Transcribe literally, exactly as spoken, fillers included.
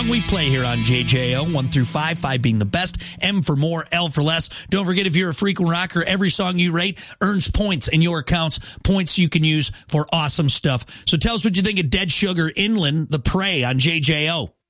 We play here on J J O, one through five, five being the best, M for more, L for less. Don't forget, if you're a frequent rocker, every song you rate earns points in your accounts, points you can use for awesome stuff. So tell us what you think of Dead Sugar Inland, The Prey on J J O.